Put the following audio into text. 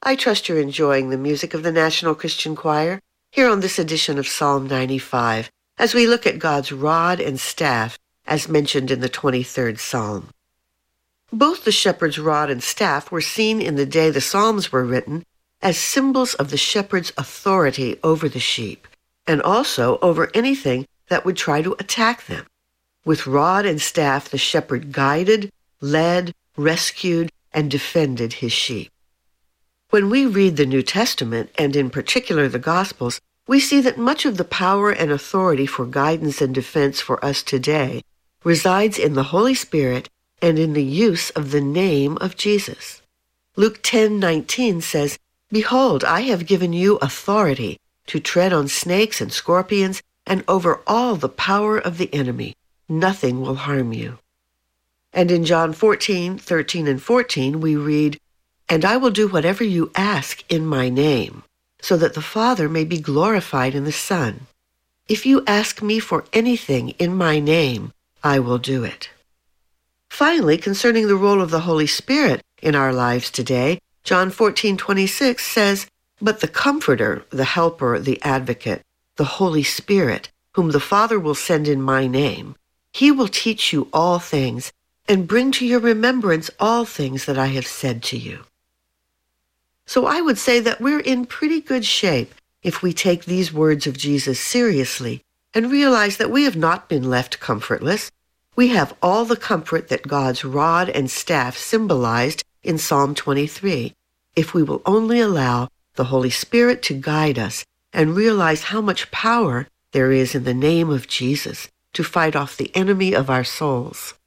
I trust you're enjoying the music of the National Christian Choir here on this edition of Psalm 95 as we look at God's rod and staff as mentioned in the 23rd Psalm. Both the shepherd's rod and staff were seen in the day the Psalms were written as symbols of the shepherd's authority over the sheep and also over anything that would try to attack them. With rod and staff, the shepherd guided, led, rescued, and defended his sheep. When we read the New Testament, and in particular the Gospels, we see that much of the power and authority for guidance and defense for us today resides in the Holy Spirit and in the use of the name of Jesus. Luke 10:19 says, "Behold, I have given you authority to tread on snakes and scorpions and over all the power of the enemy. Nothing will harm you." And in John 14:13 and 14, we read, "And I will do whatever you ask in my name, so that the Father may be glorified in the Son. If you ask me for anything in my name, I will do it." Finally, concerning the role of the Holy Spirit in our lives today, John 14:26 says, "But the Comforter, the Helper, the Advocate, the Holy Spirit, whom the Father will send in my name, he will teach you all things and bring to your remembrance all things that I have said to you." So I would say that we're in pretty good shape if we take these words of Jesus seriously and realize that we have not been left comfortless. We have all the comfort that God's rod and staff symbolized in Psalm 23, if we will only allow the Holy Spirit to guide us and realize how much power there is in the name of Jesus to fight off the enemy of our souls.